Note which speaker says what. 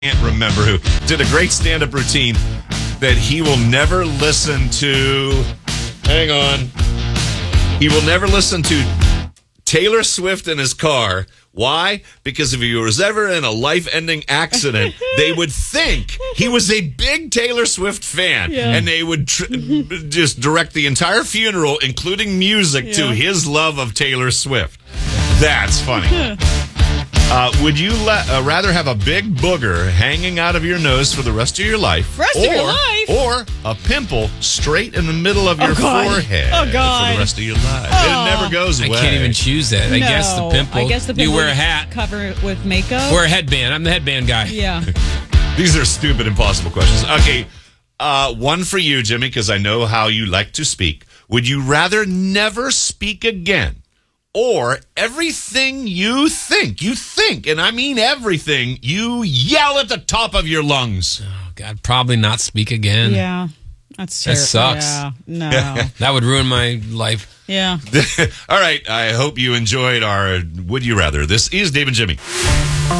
Speaker 1: can't remember who, did a great stand-up routine that he will never listen to. Hang on. He will never listen to Taylor Swift in his car. Why? Because if he was ever in a life-ending accident, they would think he was a big Taylor Swift fan, and they would just direct the entire funeral, including music, to his love of Taylor Swift. That's funny. Would you rather have a big booger hanging out of your nose for the rest of your life? Or a pimple straight in the middle of your forehead for the rest of your life? It never goes away.
Speaker 2: I can't even choose that. I guess the pimple. You wear a hat.
Speaker 3: Cover it with makeup.
Speaker 2: Wear a headband. I'm the headband guy.
Speaker 3: Yeah.
Speaker 1: These are stupid, impossible questions. Okay, one for you, Jimmy, because I know how you like to speak. Would you rather never speak again? Or everything you think, and I mean everything, you yell at the top of your lungs?
Speaker 2: Oh, God, probably not speak again.
Speaker 3: Yeah, that's terrible.
Speaker 2: That sucks.
Speaker 3: Yeah, no.
Speaker 2: That would ruin my life.
Speaker 3: Yeah.
Speaker 1: All right, I hope you enjoyed our Would You Rather. This is Dave and Jimmy.